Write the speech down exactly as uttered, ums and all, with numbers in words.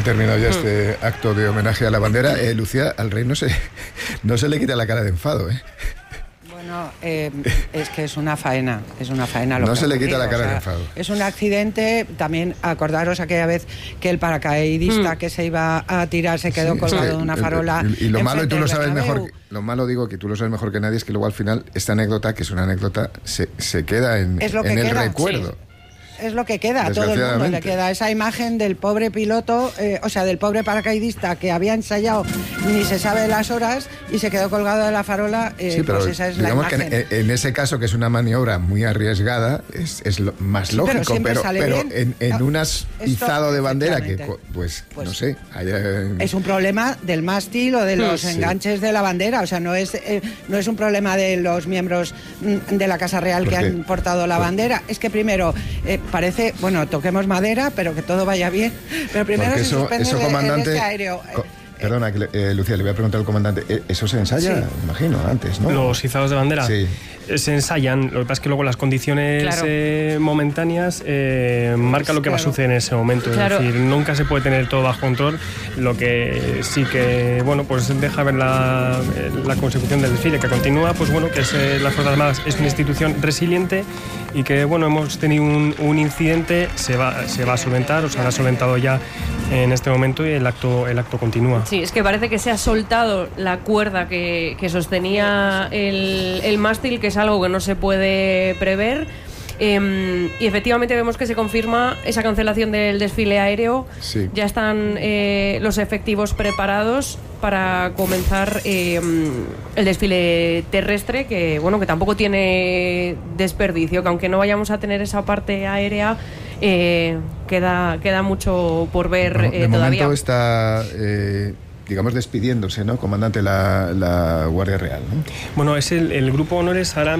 terminado ya este acto de homenaje a la bandera. Eh, Lucía, al rey no se, no se le quita la cara de enfado, ¿eh? Bueno, eh, es que es una faena, es una faena lo No que se le quita ocurrido, la cara o sea, de enfado. Es un accidente, también acordaros aquella vez que el paracaidista mm. que se iba a tirar se quedó sí, colgado sí, de una farola. Y, y, y lo malo, y tú lo sabes mejor, lo malo digo que tú lo sabes mejor que nadie, es que luego al final esta anécdota, que es una anécdota, se, se queda en, en el queda, recuerdo. Sí. Es lo que queda, a todo el mundo le queda esa imagen del pobre piloto, eh, o sea, del pobre paracaidista que había ensayado ni se sabe las horas y se quedó colgado de la farola, eh, sí, pero pues esa es digamos la imagen. Que en, en ese caso, que es una maniobra muy arriesgada, es, es lo más sí, lógico, pero, pero, pero en, en no, un izado de bandera que, pues, pues no sé... Haya... Es un problema del mástil o de los sí. enganches de la bandera, o sea, no es, eh, no es un problema de los miembros de la Casa Real que han portado la bandera, es que primero... Eh, parece, bueno, toquemos madera, pero que todo vaya bien. Pero primero porque se eso, suspende eso, el, comandante, el desque aéreo. Co Perdona, eh, Lucía, le voy a preguntar al comandante. ¿Eso se ensaya? Sí. Me imagino, antes, ¿no? Los izados de bandera. Sí. Se ensayan, lo que pasa es que luego las condiciones claro. eh, momentáneas eh, marcan lo que claro. va a suceder en ese momento. Claro. Es decir, nunca se puede tener todo bajo control. Lo que sí que, bueno, pues deja ver la, la consecución del desfile que continúa, pues bueno, que es, eh, las Fuerzas Armadas es una institución resiliente y que, bueno, hemos tenido un, un incidente, se va, se va a solventar, o se ha solventado ya en este momento y el acto, el acto continúa. Sí, es que parece que se ha soltado la cuerda que, que sostenía el, el mástil, que es algo que no se puede prever. Eh, y efectivamente vemos que se confirma esa cancelación del desfile aéreo. Sí. Ya están eh, los efectivos preparados para comenzar eh, el desfile terrestre, que bueno, que tampoco tiene desperdicio, que aunque no vayamos a tener esa parte aérea, eh, queda, queda mucho por ver no, eh, de todavía. Momento está... Eh... digamos, despidiéndose, ¿no, comandante, la, la Guardia Real, ¿no? Bueno, es el, el Grupo Honores Arami.